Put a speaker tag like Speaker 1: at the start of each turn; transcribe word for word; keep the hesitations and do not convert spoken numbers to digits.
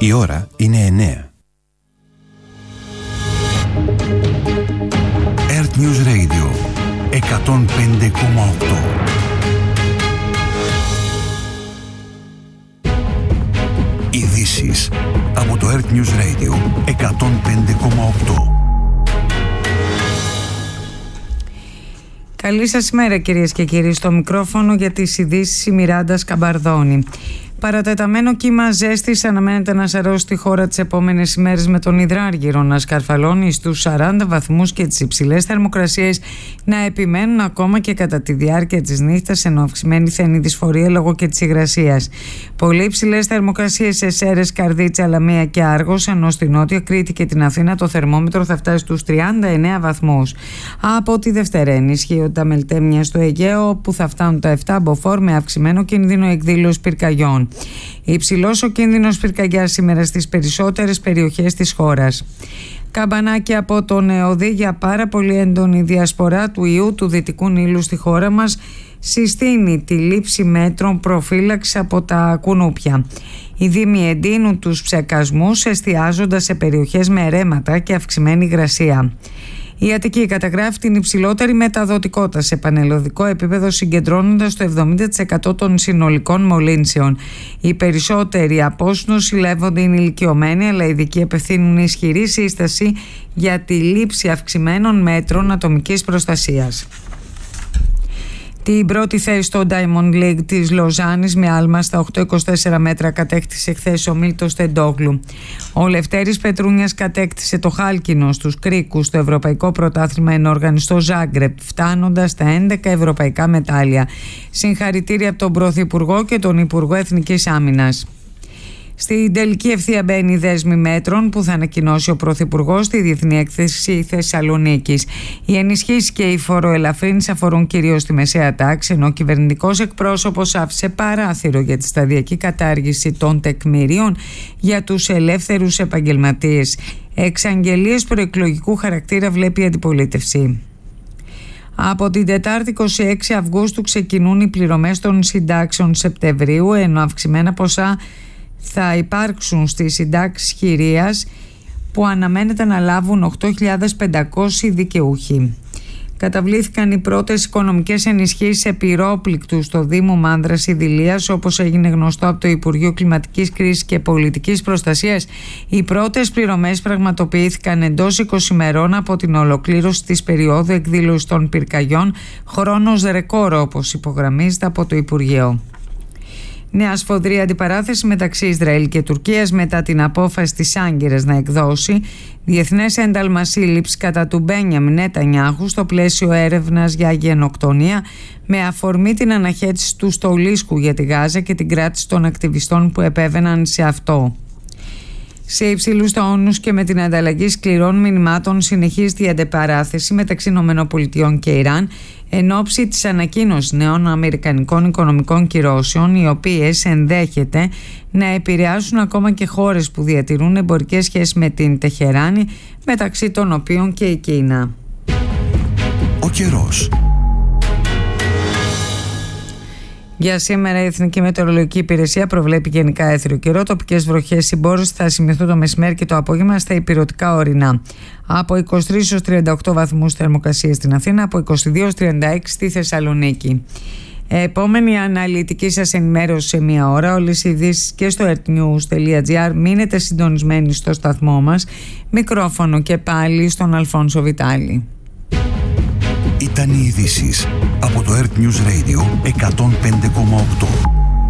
Speaker 1: Η ώρα είναι εννέα. Earth News Radio εκατόν πέντε κόμμα οκτώ. Ειδήσεις από το Earth News Radio εκατόν πέντε κόμμα οκτώ.
Speaker 2: Καλή σας ημέρα κυρίες και κύριοι. Στο μικρόφωνο για τις ειδήσεις η Μιράντα Σκαμπαρδόνη. Παρατεταμένο κύμα ζέστης αναμένεται να σαρώσει στη χώρα τις επόμενες ημέρες, με τον υδράργυρο να σκαρφαλώνει στους σαράντα βαθμούς και τις υψηλές θερμοκρασίες να επιμένουν ακόμα και κατά τη διάρκεια της νύχτας, ενώ αυξημένη θα είναι η δυσφορία λόγω και της υγρασίας. Πολύ υψηλές θερμοκρασίες σε Σέρρες, Καρδίτσα, Λαμία και Άργος, ενώ στη Νότια Κρήτη και την Αθήνα το θερμόμετρο θα φτάσει στους τριάντα εννέα βαθμούς. Από τη Δευτέρα ενισχύονται τα μελτέμια στο Αιγαίο, που θα φτάνουν τα επτά μποφόρ με αυξημένο κίνδυνο εκδήλωσης πυρκαγιών. Υψηλός ο κίνδυνος πυρκαγιάς σήμερα στις περισσότερες περιοχές της χώρας. Καμπανάκι από τον ΕΟΔΗ για πάρα πολύ έντονη διασπορά του ιού του Δυτικού Νείλου στη χώρα μας συστήνει τη λήψη μέτρων προφύλαξης από τα κουνούπια. Οι δήμοι εντείνουν τους ψεκασμούς, εστιάζοντας σε περιοχές με ρέματα και αυξημένη υγρασία. Η Αττική καταγράφει την υψηλότερη μεταδοτικότητα σε πανελλαδικό επίπεδο, συγκεντρώνοντας το εβδομήντα τοις εκατό των συνολικών μολύνσεων. Οι περισσότεροι από όσους νοσηλεύονται είναι ηλικιωμένοι, αλλά οι ειδικοί απευθύνουν ισχυρή σύσταση για τη λήψη αυξημένων μέτρων ατομικής προστασίας. Την πρώτη θέση στο Diamond League της Λοζάνης με άλμα στα οκτακόσια είκοσι τέσσερα μέτρα κατέκτησε χθες ο Μίλτος Τεντόγλου. Ο Λευτέρης Πετρούνιας κατέκτησε το χάλκινο στους κρίκους στο Ευρωπαϊκό Πρωτάθλημα Ενόργανης στο Ζάγκρεπ, φτάνοντας στα έντεκα ευρωπαϊκά μετάλλια. Συγχαρητήρια από τον Πρωθυπουργό και τον Υπουργό Εθνικής Άμυνας. Στην τελική ευθεία μπαίνει η δέσμη μέτρων που θα ανακοινώσει ο Πρωθυπουργός στη Διεθνή Έκθεση Θεσσαλονίκης. Οι ενισχύσεις και οι φοροελαφρύνσεις αφορούν κυρίως τη μεσαία τάξη, ενώ ο κυβερνητικός εκπρόσωπος άφησε παράθυρο για τη σταδιακή κατάργηση των τεκμηρίων για τους ελεύθερους επαγγελματίες. Εξαγγελίες προεκλογικού χαρακτήρα βλέπει η αντιπολίτευση. Από την Τετάρτη είκοσι έξι Αυγούστου ξεκινούν οι πληρωμές των συντάξεων Σεπτεμβρίου, ενώ αυξημένα ποσά θα υπάρξουν στις συντάξεις χειρίας που αναμένεται να λάβουν οκτώ χιλιάδες πεντακόσιοι δικαιούχοι. Καταβλήθηκαν οι πρώτες οικονομικές ενισχύσεις σε πυρόπληκτους στο Δήμο Μάνδρας Ιδηλίας, όπως έγινε γνωστό από το Υπουργείο Κλιματικής Κρίσης και Πολιτικής Προστασίας. Οι πρώτες πληρωμές πραγματοποιήθηκαν εντός είκοσι ημερών από την ολοκλήρωση της περίοδου εκδήλωσης των πυρκαγιών, χρόνος ρεκόρ όπως υπογραμμίζεται από το Υπουργείο. Νέα σφοδρή αντιπαράθεση μεταξύ Ισραήλ και Τουρκίας μετά την απόφαση της Άγκυρας να εκδώσει διεθνές ένταλμα σύλληψης κατά του Μπένιαμιν Νετανιάχου στο πλαίσιο έρευνας για γενοκτονία, με αφορμή την αναχέτηση του στολίσκου για τη Γάζα και την κράτηση των ακτιβιστών που επέβαιναν σε αυτό. Σε υψηλούς τόνους και με την ανταλλαγή σκληρών μηνυμάτων συνεχίζεται η αντιπαράθεση μεταξύ ΗΠΑ και Ιράν εν ώψη της ανακοίνωσης νέων αμερικανικών οικονομικών κυρώσεων, οι οποίες ενδέχεται να επηρεάσουν ακόμα και χώρες που διατηρούν εμπορικές σχέσεις με την Τεχεράνη, μεταξύ των οποίων και η Κίνα.
Speaker 1: Ο καιρός.
Speaker 2: Για σήμερα η Εθνική Μετεωρολογική Υπηρεσία προβλέπει γενικά έθριο καιρό. Τοπικές βροχές συμπόρες θα σημειωθούν το μεσημέρι και το απόγευμα στα ηπειρωτικά ορεινά. Από είκοσι τρεις έως τριάντα οκτώ βαθμούς θερμοκρασία στην Αθήνα, από είκοσι δύο έως τριάντα έξι στη Θεσσαλονίκη. Επόμενη αναλυτική σας ενημέρωση σε μία ώρα. Όλες οι ειδήσεις και στο earthnews τελεία gr. Μείνετε συντονισμένοι στο σταθμό μας. Μικρόφωνο και πάλι στον Αλφόνσο Βιτάλη.
Speaker 1: Ήταν οι ειδήσεις από το Earth News Radio εκατόν πέντε κόμμα οκτώ.